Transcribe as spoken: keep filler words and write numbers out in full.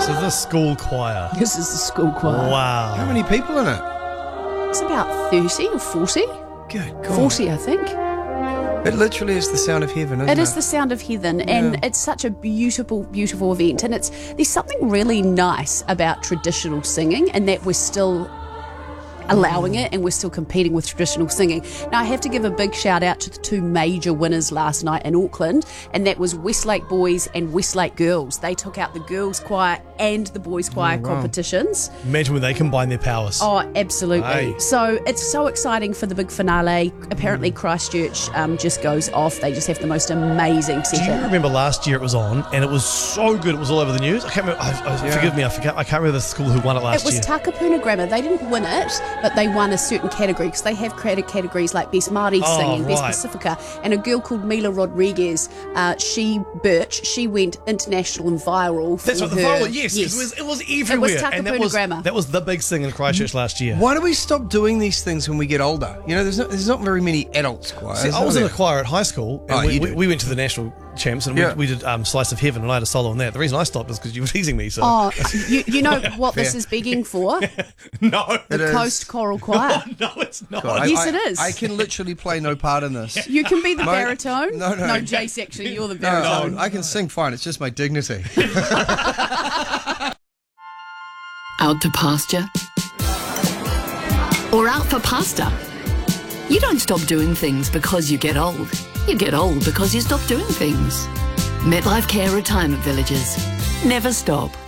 So this is the school choir. This is the school choir. Wow. How many people in it? It's about thirty or forty. Good God. forty, I think. It literally is the sound of heaven, isn't it? It is the sound of heaven, and Yeah. it's such a beautiful, beautiful event. And it's there's something really nice about traditional singing, and that we're still allowing it and we're still competing with traditional singing. Now I have to give a big shout out to the two major winners last night in Auckland, and that was Westlake Boys and Westlake Girls. They took out the girls choir and the boys choir Oh, wow. competitions. Imagine when they combine their powers. Oh, absolutely. Aye. So it's so exciting for the big finale. Apparently Christchurch um, just goes off. They just have the most amazing Do you session. remember last year it was on and it was so good, it was all over the news? I can't remember, I, I, Yeah. forgive me, I, forget, I can't remember the school who won it last It was year. Takapuna Grammar. They didn't win it, but they won a certain category because they have created categories like Best Māori Oh, Singing, Best right. Pacifica, and a girl called Mila Rodriguez, uh, she, Birch, she went international and viral for That's what the her. viral, yes, 'cause it was, it was everywhere. It was and that Takapuna was, Grammar. that was the big thing in Christchurch last year. Why do we stop doing these things when we get older? You know, there's not, there's not very many adults choirs. See, I are was in there? the choir at high school, and Oh, we, you we, did. we went to the national champs, and Yeah. we, we did um, Slice of Heaven, and I had a solo on that. The reason I stopped is because you were teasing me. So Oh, you, you know what this Fair. is begging for? no, It The is. Coast Choral Choir. no, it's not. God, I- Yes, I- it is. I can literally play no part in this. You can be the My- baritone. no, no. No, Jace, actually, you're the No, baritone. I can sing fine. It's just my dignity. Out to pasture? Or out for pasta? You don't stop doing things because you get old. You get old because you stop doing things. MetLife Care Retirement Villages. Never stop.